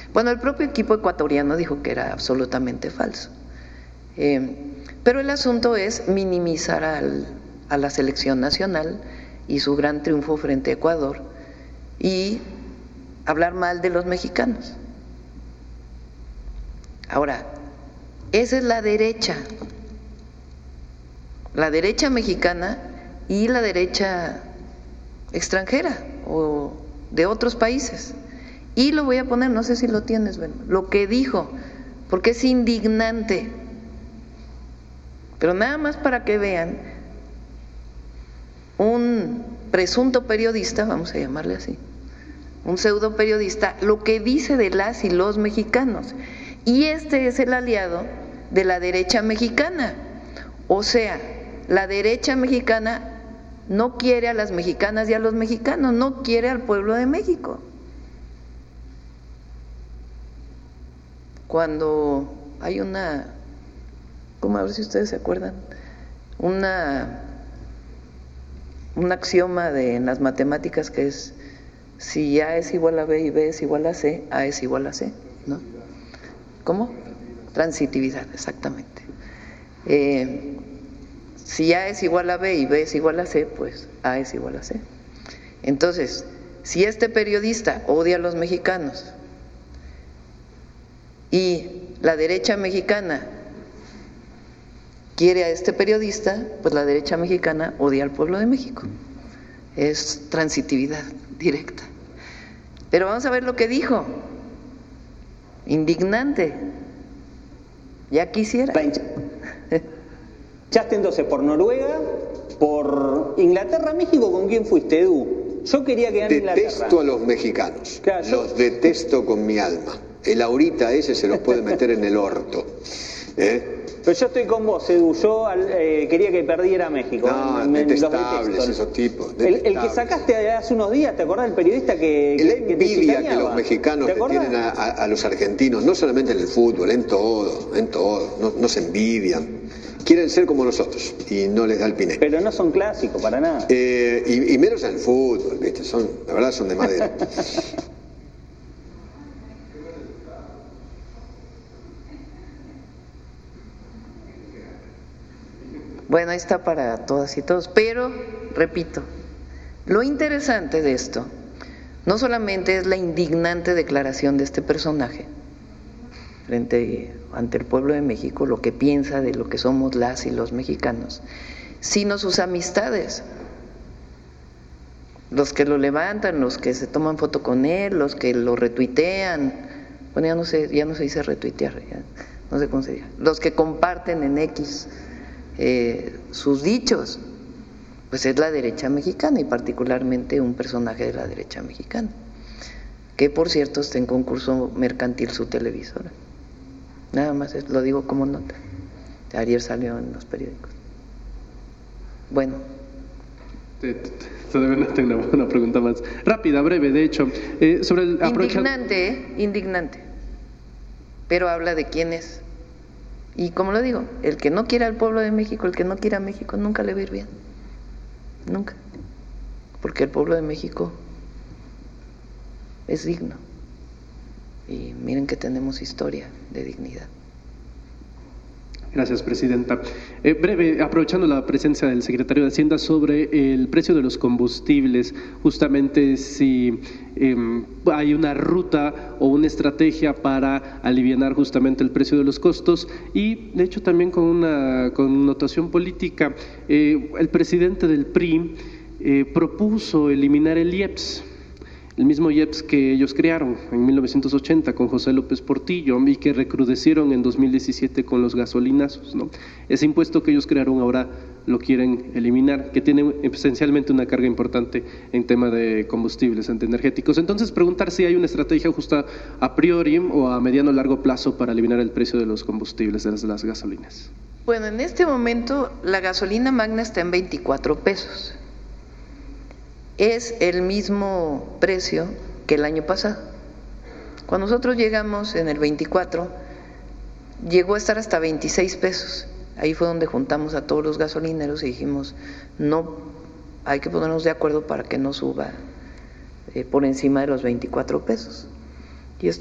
Bueno, el propio equipo ecuatoriano dijo que era absolutamente falso. Pero el asunto es minimizar a la selección nacional y su gran triunfo frente a Ecuador y hablar mal de los mexicanos. Ahora, esa es la derecha mexicana y la derecha extranjera o de otros países. Y lo voy a poner, no sé si lo tienes, bueno, lo que dijo, porque es indignante, pero nada más para que vean, un presunto periodista, vamos a llamarle así, un pseudo periodista, lo que dice de las y los mexicanos. Y este es el aliado de la derecha mexicana. O sea, la derecha mexicana no quiere a las mexicanas y a los mexicanos, no quiere al pueblo de México. Cuando hay una, ¿cómo? A ver si ustedes se acuerdan, un axioma en las matemáticas que es: si A es igual a B y B es igual a C, A es igual a C, ¿no? ¿Cómo? Transitividad, exactamente. Si A es igual a B y B es igual a C, pues A es igual a C. Entonces, si este periodista odia a los mexicanos y la derecha mexicana quiere a este periodista, pues la derecha mexicana odia al pueblo de México. Es transitividad directa. Pero vamos a ver lo que dijo. Indignante. Ya quisiera. Ya entonces por Noruega, por Inglaterra, México, ¿con quién fuiste, Edu? Yo quería quedar en Inglaterra. Detesto a los mexicanos, claro, los detesto con mi alma. El ahorita ese se los puede meter en el orto. Pero yo estoy con vos, Edu. Yo quería que perdiera México. No, detestables esos tipos. El que sacaste hace unos días, ¿te acordás del periodista que la te envidia que chicaneaba? los mexicanos le tienen a los argentinos, no solamente en el fútbol, en todo, no se envidian. Quieren ser como nosotros y no les da el piné. Pero no son clásicos para nada. Y menos en el fútbol, ¿viste? La verdad son de madera. Bueno, ahí está para todas y todos, pero, repito, lo interesante de esto no solamente es la indignante declaración de este personaje ante el pueblo de México, lo que piensa de lo que somos las y los mexicanos, sino sus amistades, los que lo levantan, los que se toman foto con él, los que lo retuitean, bueno, ya no se dice retuitear, ya no sé cómo se dice, los que comparten en X sus dichos, pues es la derecha mexicana y particularmente un personaje de la derecha mexicana, que por cierto está en concurso mercantil su televisora. Nada más lo digo como nota. Ayer salió en los periódicos. Bueno. Todavía no tengo una pregunta más. Rápida, breve, de hecho. Sobre el indignante. Pero habla de quién es. Y como lo digo, el que no quiera al pueblo de México, el que no quiera a México, nunca le va a ir bien. Nunca. Porque el pueblo de México es digno. Y miren que tenemos historia de dignidad. Gracias, Presidenta. Breve, aprovechando la presencia del Secretario de Hacienda sobre el precio de los combustibles, justamente si hay una ruta o una estrategia para alivianar justamente el precio de los costos y, de hecho, también con una connotación política. El presidente del PRI propuso eliminar el IEPS. El mismo IEPS que ellos crearon en 1980 con José López Portillo y que recrudecieron en 2017 con los gasolinazos, ¿no? Ese impuesto que ellos crearon ahora lo quieren eliminar, que tiene esencialmente una carga importante en tema de combustibles antienергéticos. Entonces, preguntar si hay una estrategia justa a priori o a mediano o largo plazo para eliminar el precio de los combustibles, de las gasolinas. Bueno, en este momento la gasolina magna está en 24 pesos. Es el mismo precio que el año pasado. Cuando nosotros llegamos en el 24, llegó a estar hasta 26 pesos. Ahí fue donde juntamos a todos los gasolineros y dijimos, no, hay que ponernos de acuerdo para que no suba por encima de los 24 pesos.